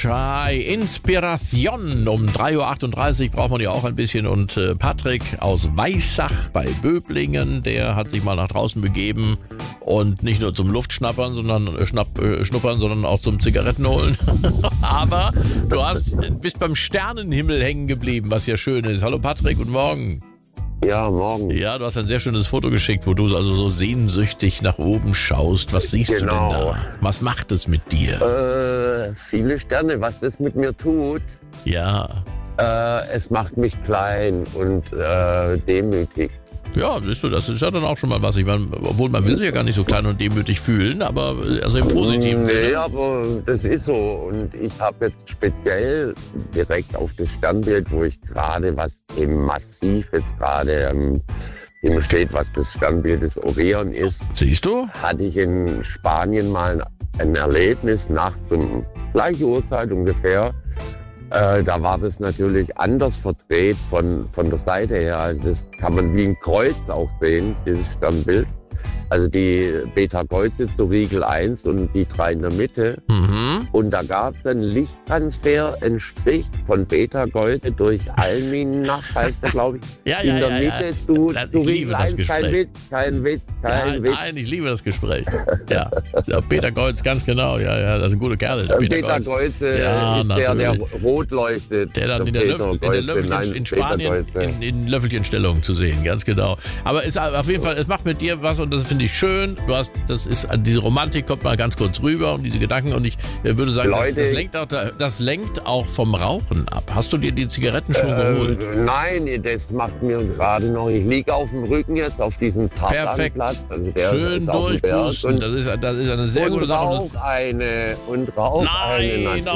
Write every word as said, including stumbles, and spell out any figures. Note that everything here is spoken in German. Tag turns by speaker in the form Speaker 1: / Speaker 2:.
Speaker 1: Chai, Inspiration. Um drei Uhr achtunddreißig braucht man ja auch ein bisschen. Und äh, Patrick aus Weissach bei Böblingen, der hat sich mal nach draußen begeben. Und nicht nur zum Luftschnappern, sondern äh, schnapp, äh, schnuppern, sondern auch zum Zigaretten holen. Aber du hast, bist beim Sternenhimmel hängen geblieben, was ja schön ist. Hallo Patrick, guten Morgen.
Speaker 2: Ja, morgen.
Speaker 1: Ja, du hast ein sehr schönes Foto geschickt, wo du also so sehnsüchtig nach oben schaust. Was siehst
Speaker 2: Genau.
Speaker 1: du denn da? Was macht es mit dir?
Speaker 2: Äh, viele Sterne, was das mit mir tut.
Speaker 1: Ja,
Speaker 2: Äh, es macht mich klein und äh, demütig.
Speaker 1: ja, siehst du, das ist ja dann auch schon mal was. Ich meine, obwohl man will sich ja gar nicht so klein und demütig fühlen, aber also im positiven
Speaker 2: nee,
Speaker 1: Sinne.
Speaker 2: aber das ist so. Und ich habe jetzt speziell direkt auf das Sternbild, wo ich gerade, was eben massiv jetzt gerade ähm, im steht, was das Sternbild des Orion ist,
Speaker 1: Siehst du?
Speaker 2: hatte ich in Spanien mal ein Erlebnis nachts um gleiche Uhrzeit ungefähr. Äh, da war das natürlich anders verdreht von, von der Seite her. Also das kann man wie ein Kreuz auch sehen, dieses Sternbild. Also die Beta-Kreuze zu Riegel eins und die drei in der Mitte.
Speaker 1: Mhm.
Speaker 2: Und da gab es einen Lichttransfer, ein Strich von Beta-Kreuze durch Alminach, heißt der, glaube ich,
Speaker 1: Ja,
Speaker 2: in
Speaker 1: ja,
Speaker 2: der
Speaker 1: ja,
Speaker 2: Mitte
Speaker 1: ja.
Speaker 2: zu,
Speaker 1: Das-
Speaker 2: zu
Speaker 1: ich liebe
Speaker 2: Riegel
Speaker 1: das
Speaker 2: eins. Kein
Speaker 1: Gespräch.
Speaker 2: Witz, kein Witz, kein
Speaker 1: Nein,
Speaker 2: Witz.
Speaker 1: nein, ich liebe das Gespräch. Ja, das ist auch Peter Kreuz, ganz genau. Ja, ja, das ist ein guter Kerl. der Peter Kreuz.
Speaker 2: Beta-Kreuze
Speaker 1: Ja,
Speaker 2: ist der, der
Speaker 1: natürlich.
Speaker 2: rot leuchtet.
Speaker 1: Der dann in der, Löff, in, der Löffelchen,
Speaker 2: Nein,
Speaker 1: in Spanien
Speaker 2: Beta-Kreuze.
Speaker 1: in, in Löffelchenstellung zu sehen, ganz genau. Aber es, auf jeden Fall, es macht mit dir was und das finde ich schön. Du hast, das ist, diese Romantik kommt mal ganz kurz rüber und diese Gedanken und ich äh, würde sagen, das,
Speaker 2: Leute.
Speaker 1: das, lenkt auch, das lenkt auch vom Rauchen ab. Hast du dir die Zigaretten schon geholt?
Speaker 2: Äh, nein, das macht mir gerade noch. Ich liege auf dem Rücken jetzt auf diesem
Speaker 1: Perfekt.
Speaker 2: Tatanplatz. Also der
Speaker 1: Schön
Speaker 2: ist auf dem Berg
Speaker 1: durchpusten,
Speaker 2: und,
Speaker 1: das ist, das ist eine sehr
Speaker 2: und
Speaker 1: gute Sache.
Speaker 2: rauch eine und rauch eine.
Speaker 1: Nein,
Speaker 2: natürlich.